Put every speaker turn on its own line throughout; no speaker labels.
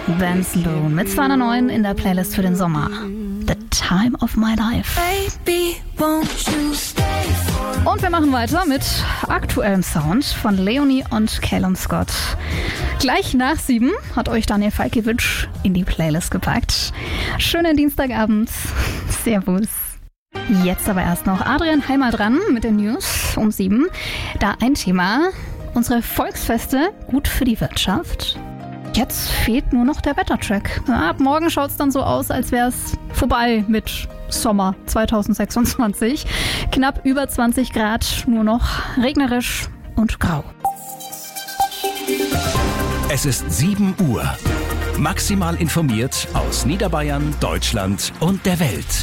Ben Sloan mit 209 in der Playlist für den Sommer. The Time of My Life.
Baby, won't you stay for...
Und wir machen weiter mit aktuellem Sound von Leonie und Callum Scott. Gleich nach 7 hat euch Daniel Falkiewicz in die Playlist gepackt. Schönen Dienstagabend. Servus. Jetzt aber erst noch Adrian Heimer dran mit den News um 7. Da ein Thema. Unsere Volksfeste gut für die Wirtschaft. Jetzt fehlt nur noch der Wettercheck. Ab morgen schaut es dann so aus, als wäre es vorbei mit Sommer 2026. Knapp über 20 Grad, nur noch regnerisch und grau.
Es ist 7 Uhr. Maximal informiert aus Niederbayern, Deutschland und der Welt.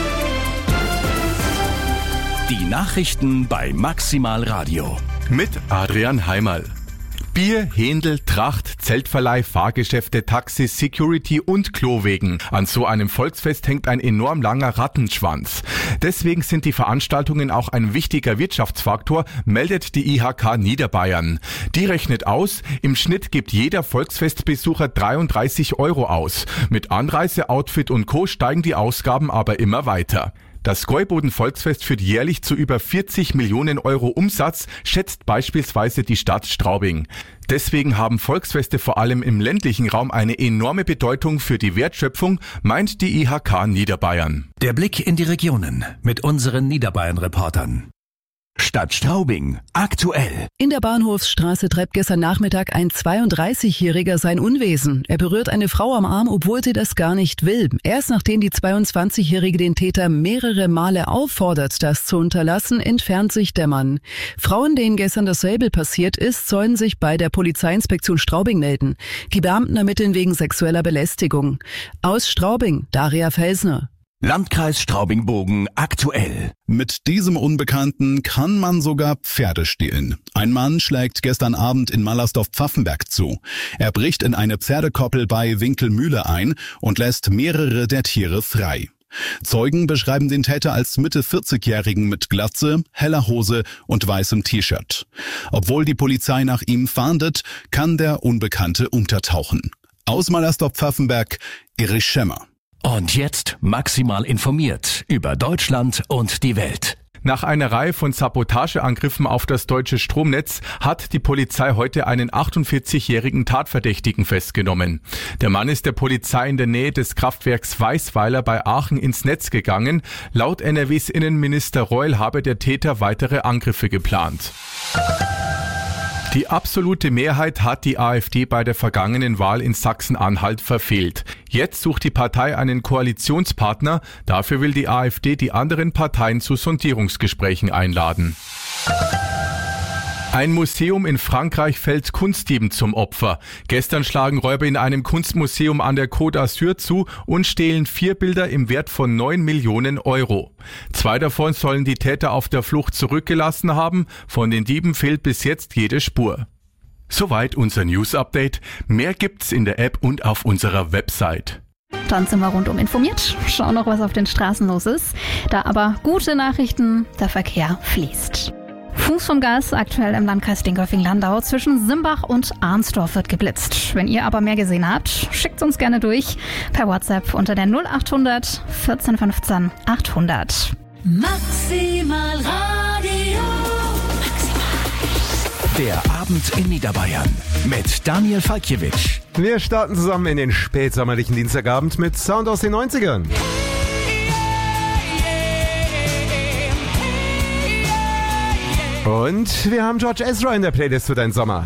Die Nachrichten bei Maximal Radio.
Mit Adrian Heimerl. Bier, Händel, Tracht, Zeltverleih, Fahrgeschäfte, Taxis, Security und Klowegen. An so einem Volksfest hängt ein enorm langer Rattenschwanz. Deswegen sind die Veranstaltungen auch ein wichtiger Wirtschaftsfaktor, meldet die IHK Niederbayern. Die rechnet aus, im Schnitt gibt jeder Volksfestbesucher 33 € aus. Mit Anreise, Outfit und Co. steigen die Ausgaben aber immer weiter. Das Gäuboden-Volksfest führt jährlich zu über 40 Millionen € Umsatz, schätzt beispielsweise die Stadt Straubing. Deswegen haben Volksfeste vor allem im ländlichen Raum eine enorme Bedeutung für die Wertschöpfung, meint die IHK Niederbayern.
Der Blick in die Regionen mit unseren Niederbayern-Reportern. Stadt Straubing. Aktuell.
In der Bahnhofsstraße treibt gestern Nachmittag ein 32-Jähriger sein Unwesen. Er berührt eine Frau am Arm, obwohl sie das gar nicht will. Erst nachdem die 22-Jährige den Täter mehrere Male auffordert, das zu unterlassen, entfernt sich der Mann. Frauen, denen gestern dasselbe passiert ist, sollen sich bei der Polizeiinspektion Straubing melden. Die Beamten ermitteln wegen sexueller Belästigung. Aus Straubing, Daria Felsner.
Landkreis Straubing-Bogen aktuell.
Mit diesem Unbekannten kann man sogar Pferde stehlen. Ein Mann schlägt gestern Abend in Mallersdorf-Pfaffenberg zu. Er bricht in eine Pferdekoppel bei Winkelmühle ein und lässt mehrere der Tiere frei. Zeugen beschreiben den Täter als Mitte-40-Jährigen mit Glatze, heller Hose und weißem T-Shirt. Obwohl die Polizei nach ihm fahndet, kann der Unbekannte untertauchen. Aus Mallersdorf-Pfaffenberg, Erich Schemmer.
Und jetzt maximal informiert über Deutschland und die Welt.
Nach einer Reihe von Sabotageangriffen auf das deutsche Stromnetz hat die Polizei heute einen 48-jährigen Tatverdächtigen festgenommen. Der Mann ist der Polizei in der Nähe des Kraftwerks Weißweiler bei Aachen ins Netz gegangen. Laut NRWs Innenminister Reul habe der Täter weitere Angriffe geplant. Die absolute Mehrheit hat die AfD bei der vergangenen Wahl in Sachsen-Anhalt verfehlt. Jetzt sucht die Partei einen Koalitionspartner. Dafür will die AfD die anderen Parteien zu Sondierungsgesprächen einladen. Ein Museum in Frankreich fällt Kunstdieben zum Opfer. Gestern schlagen Räuber in einem Kunstmuseum an der Côte d'Azur zu und stehlen 4 Bilder im Wert von 9 Millionen €. 2 davon sollen die Täter auf der Flucht zurückgelassen haben. Von den Dieben fehlt bis jetzt jede Spur. Soweit unser News-Update. Mehr gibt's in der App und auf unserer Website.
Dann sind wir rundum informiert. Schauen noch, was auf den Straßen los ist. Da aber gute Nachrichten, der Verkehr fließt. Fuß vom Gas aktuell im Landkreis Dingolfing-Landau. Zwischen Simbach und Arnsdorf wird geblitzt. Wenn ihr aber mehr gesehen habt, schickt uns gerne durch per WhatsApp unter der 0800 14 15 800.
Maximal Radio.
Der Abend in Niederbayern mit Daniel Falkiewicz.
Wir starten zusammen in den spätsommerlichen Dienstagabend mit Sound aus den 90ern. Und wir haben George Ezra in der Playlist für deinen Sommer.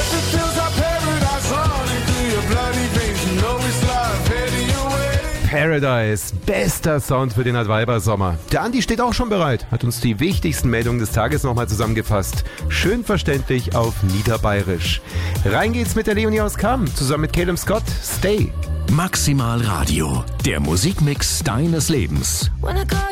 Paradise, bester Sound für den Adviber-Sommer. Der Andi steht auch schon bereit, hat uns die wichtigsten Meldungen des Tages nochmal zusammengefasst. Schön verständlich auf Niederbayerisch. Rein geht's mit der Leonie aus Cham, zusammen mit Callum Scott, Stay.
Maximal Radio, der Musikmix deines Lebens.